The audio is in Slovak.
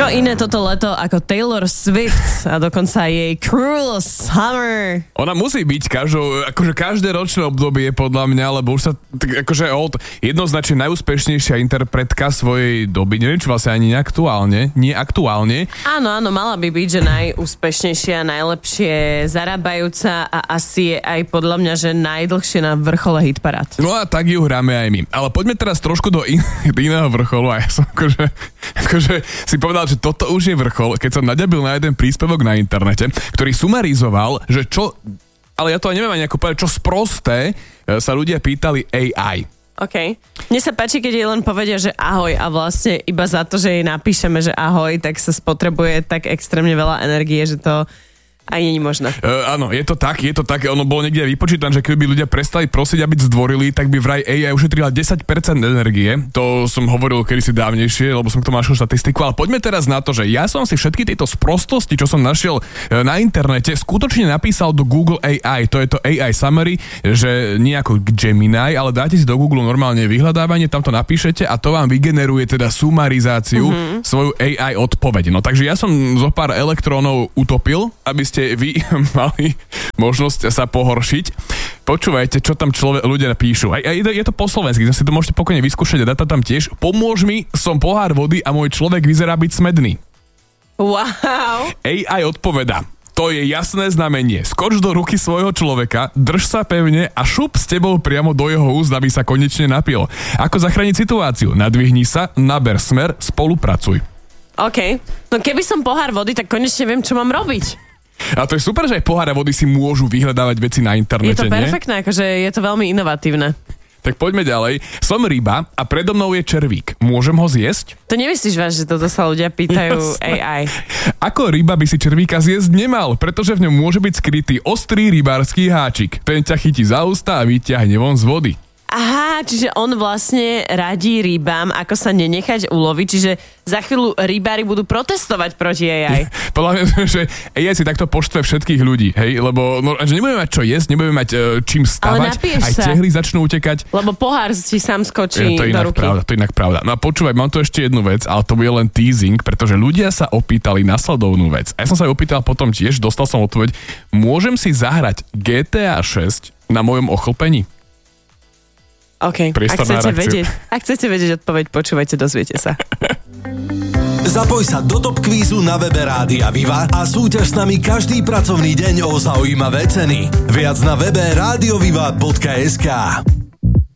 Čo iné toto leto ako Taylor Swift a dokonca jej Cruel Summer. Ona musí byť každé ročné obdobie podľa mňa, lebo už sa akože jednoznačne najúspešnejšia interpretka svojej doby. Neviem, či vlastne ani nie aktuálne. Áno, mala by byť, že najúspešnejšia, najlepšie zarábajúca a asi je aj podľa mňa, že najdlhšie na vrchole hitparád. No a tak ju hráme aj my. Ale poďme teraz trošku do iného vrcholu a ja som akože si povedal, že toto už je vrchol, keď som naďabil na jeden príspevok na internete, ktorý sumarizoval, že ale ja to neviem ani ako povedať, čo sprosté sa ľudia pýtali AI. OK. Mne sa páči, keď jej len povedia, že ahoj a vlastne iba za to, že jej napíšeme, že ahoj, tak sa spotrebuje tak extrémne veľa energie, že to aj nie je možné. Áno, je to tak, ono bolo niekde vypočítané, že keby ľudia prestali prosiť a byť zdvorili, tak by vraj AI ušetrila 10% energie. To som hovoril kedysi dávnejšie, lebo som k tomu našiel štatistiku, ale poďme teraz na to, že ja som si všetky tieto sprostosti, čo som našiel na internete, skutočne napísal do Google AI. To je to AI Summary, že nie ako Gemini, ale dáte si do Google normálne vyhľadávanie, tam to napíšete a to vám vygeneruje teda sumarizáciu svoju AI odpoveď. No takže ja som zo pár elektrónov utopil, aby ste vy mali možnosť sa pohoršiť. Počúvajte, čo tam ľudia píšu. Je to po slovensky, si to môžete pokojne vyskúšať a dať tam tiež. Pomôž mi, som pohár vody a môj človek vyzerá byť smedný. Wow. AI odpovedá. To je jasné znamenie. Skoč do ruky svojho človeka, drž sa pevne a šup s tebou priamo do jeho úst, aby sa konečne napil. Ako zachrániť situáciu? Nadvihni sa, naber smer, spolupracuj. OK. No keby som pohár vody, tak konečne viem, čo mám robiť. A to je super, že aj poháre vody si môžu vyhľadávať veci na internete, Je to perfektné, akože je to veľmi inovatívne. Tak poďme ďalej. Som ryba a predo mnou je červík. Môžem ho zjesť? To nemyslíš váš, že toto sa ľudia pýtajú AI? Ako ryba by si červíka zjesť nemal, pretože v ňom môže byť skrytý ostrý rybársky háčik. Ten ťa chytí za ústa a vyťahne von z vody. Aha, čiže on vlastne radí rybám, ako sa nenechať uloviť, čiže za chvíľu rybári budú protestovať proti AI. Podľa mňa, že AI si takto poštve všetkých ľudí, hej, lebo že nebudeme mať čo jesť, nebudeme mať čím stavať, aj cehly začnú utekať. Lebo pohár si sám skočí to do ruky. To je inak pravda. No a počúvaj, mám tu ešte jednu vec, ale to bude len teasing, pretože ľudia sa opýtali nasledovnú vec. A ja som sa opýtal potom tiež, dostal som odpoveď, môžem si zahrať GTA 6 na mojom ochlpení? OK, ak chcete vedieť odpoveď, počúvajte, dozviete sa. Zapoj sa do Top Kvízu na webe Rádia Viva a súťaž s nami každý pracovný deň o zaujímavé ceny. Viac na webe radioviva.sk.